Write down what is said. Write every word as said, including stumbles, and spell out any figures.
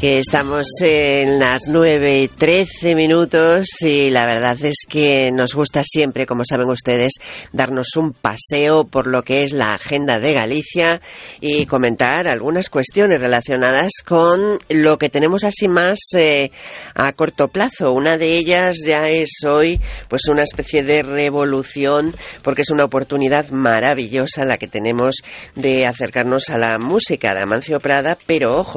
Que estamos en las nueve y trece minutos y la verdad es que nos gusta siempre, como saben ustedes, darnos un paseo por lo que es la agenda de Galicia y comentar algunas cuestiones relacionadas con lo que tenemos así más eh, a corto plazo. Una de ellas ya es hoy pues una especie de revolución, porque es una oportunidad maravillosa la que tenemos de acercarnos a la música de Amancio Prada, pero ojo,